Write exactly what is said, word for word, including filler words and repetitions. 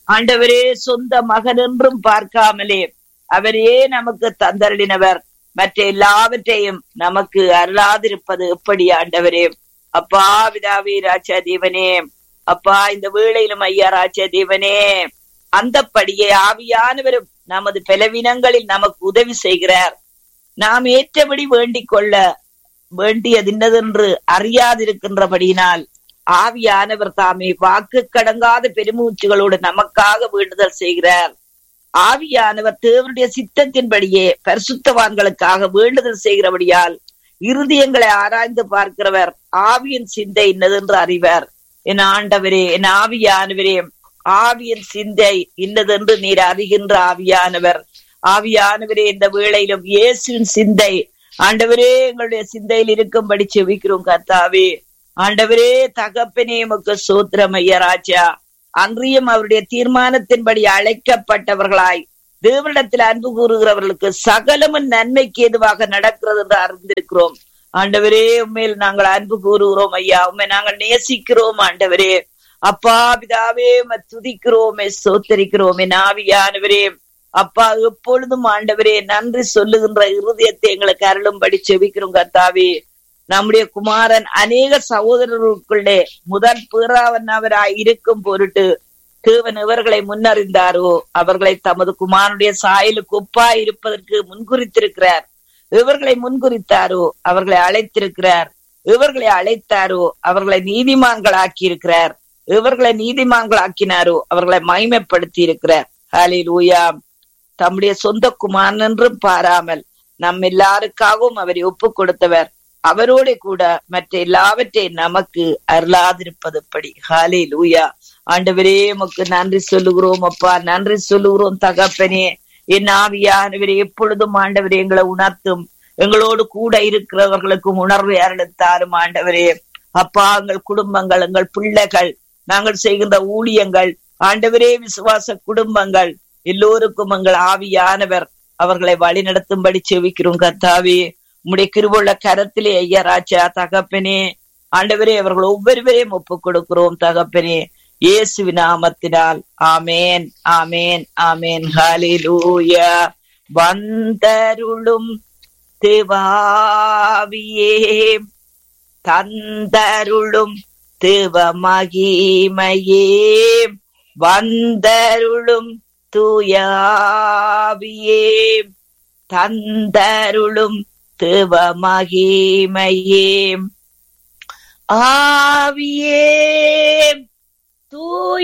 ஆண்டவரே சொந்த மகன் என்றும் பார்க்காமலே அவரே நமக்கு தந்தருளினவர். மற்ற எல்லாவற்றையும் நமக்கு அருளாதிருப்பது எப்படி ஆண்டவரே? அப்பா பிதாவே ராஜா தேவனே, அப்பா இந்த வேளையிலும் ஐயா ராஜா தேவனே, அந்தப்படியே ஆவியானவரும் நமது பலவீனங்களில் நமக்கு உதவி செய்கிறார். நாம் ஏற்றபடி வேண்டிக் கொள்ள வேண்டியது இன்னதென்று அறியாதிருக்கின்றபடியினால் ஆவியானவர் தாமே வாக்கு கடங்காத பெருமூச்சுகளோடு நமக்காக வேண்டுதல் செய்கிறார். ஆவியானவர் தேவனுடைய சித்தத்தின்படியே பரிசுத்தவான்களுக்காக வேண்டுதல் செய்கிறபடியால் இருதயங்களை ஆராய்ந்து பார்க்கிறவர் ஆவியின் சிந்தை இன்னதென்று அறிவர். என் ஆண்டவரே, என் ஆவியானவரே, ஆவியின் சிந்தை இன்னதென்று நீர் அறிகின்ற ஆவியானவர். ஆவியானவரே, இந்த வேளையிலும் இயேசுவின் சிந்தை ஆண்டவரே எங்களுடைய சிந்தையில் இருக்கும்படி செபிக்கிறோம் கர்த்தாவே. ஆண்டவரே தகப்பனே, உமக்கு சோத்திரம் ஐயா ராஜா. அன்றியும் அவருடைய தீர்மானத்தின்படி அழைக்கப்பட்டவர்களாய் தேவனிடத்தில் அன்பு கூறுகிறவர்களுக்கு சகலமும் நன்மைக்கு எதுவாக நடக்கிறது என்று அறிந்திருக்கிறோம். ஆண்டவரே, உண்மையில் நாங்கள் அன்பு கூறுகிறோம் ஐயா, உண்மை நாங்கள் நேசிக்கிறோம் ஆண்டவரே. அப்பா பிதாவே, துதிக்கிறோமே, சோத்தரிக்கிறோம் என் ஆவியானவரே. அப்பா எப்பொழுதும் ஆண்டவரே நன்றி சொல்லுகின்ற இருதயத்தை எங்களுக்கு அருளும்படி செபிக்கிறோம் கர்த்தாவே. நம்முடைய குமாரன் அநேக சகோதரர்களுக்குள்ளே முதல் பேராவனவராய் இருக்கும் பொருட்டு தேவன் இவர்களை முன்னறிந்தாரோ அவர்களை தமது குமாரனுடைய சாயலுக்கு ஒப்பாய் இருப்பதற்கு முன்குறித்திருக்கிறார். இவர்களை முன்குறித்தாரோ அவர்களை அழைத்திருக்கிறார். இவர்களை அழைத்தாரோ அவர்களை நீதிமான்களாக்கி இருக்கிறார். இவர்களை நீதிமான்களாக்கினாரோ அவர்களை மகிமைப்படுத்தி இருக்கிறார். ஹல்லேலூயா. தம்முடைய சொந்த குமாரன் என்றும் பாராமல் நம் எல்லாருக்காகவும் அவரை ஒப்பு கொடுத்தவர். அவரோட கூட மற்ற எல்லாவற்றையும் நமக்கு அருளாதிருப்பது எப்படி? ஹல்லேலூயா. ஆண்டவரே, உமக்கு நன்றி சொல்லுகிறோம் அப்பா, நன்றி சொல்லுகிறோம் தகப்பனே. என் ஆவியானவரே எப்பொழுதும் ஆண்டவரே எங்களை உணர்த்தும், எங்களோடு கூட இருக்கிறவர்களுக்கும் உணர்வை அருளத்தாரும் ஆண்டவரே. அப்பா, எங்கள் குடும்பங்கள், எங்கள் பிள்ளைகள், நாங்கள் செய்கின்ற ஊழியங்கள் ஆண்டவரே, விசுவாச குடும்பங்கள் எல்லோருக்கும் எங்கள் ஆவியானவர் அவர்களை வழி நடத்தும்படி செபிக்கிறோம் கர்த்தாவே. உம்முடைய கிருபையுள்ள கரத்திலே ஐயா ராஜா தகப்பனே, ஆண்டவரே அவர்கள் ஒவ்வொருவரையும் ஒப்புக் கொடுக்கிறோம் தகப்பனே, இயேசுவின் நாமத்தினால். ஆமேன், ஆமேன், ஆமேன். ஹல்லேலூயா. வந்தருளும் தேவாவியே, தந்தருளும் தேவ மகிமையே, வந்தருளும் தூயாவியே, தந்தருளும் தேவ மகிமையே, ஆவியே தூய